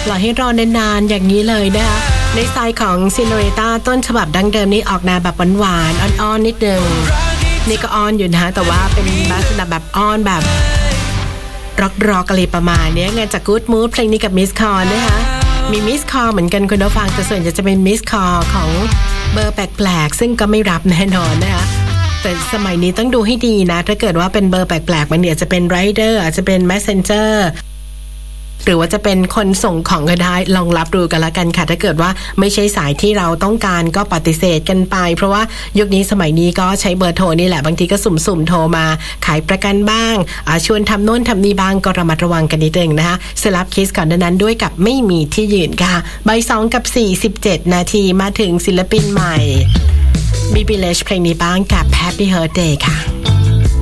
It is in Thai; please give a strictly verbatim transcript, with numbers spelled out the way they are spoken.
ปล่อยให้รอนานๆอย่างนี้เลยนะคะในสไตล์ของซินโดเรต้าต้นฉบับดั้งเดิมนี่ออกแนวแบบหวานๆอ่อนๆนิดนึงนี่ก็อ้อนอยู่นะแต่ว่าเป็นลักษณะแบบอ้อนแบบร็อกร็อกอะไรประมาณนี้งานจาก Good Mood เพลงนี้กับมิสคอลนะคะมีมิสคอลเหมือนกันคุณผู้ฟังแต่ส่วนใหญ่จะเป็นมิสคอลของเบอร์แปลกๆซึ่งก็ไม่รับแน่นอนนะคะแต่สมัยนี้ต้องดูให้ดีนะถ้าเกิดว่าเป็นเบอร์แปลกๆมันเนี่ยจะเป็นไรเดอร์อาจจะเป็น Messenger หรือว่าจะเป็นคนส่งของก็ได้ลองรับดูกันละกันค่ะถ้าเกิดว่าไม่ใช่สายที่เราต้องการก็ปฏิเสธกันไปเพราะว่ายุคนี้สมัยนี้ก็ใช้เบอร์โทรนี่แหละบางทีก็สุ่มๆโทรมาขายประกันบ้างชวนทำโน่นทำนี่บ้างก็ระมัดระวังกันนิดนึงนะคะสลับคิสก่อนนั้นด้วยกับไม่มีที่ยืนค่ะบ่ายสองกับสี่สิบเจ็ดนาทีมาถึงศิลปินใหม่มีบิลเลจเพลงนี้บ้างกับ Happy Birthday ค่ะ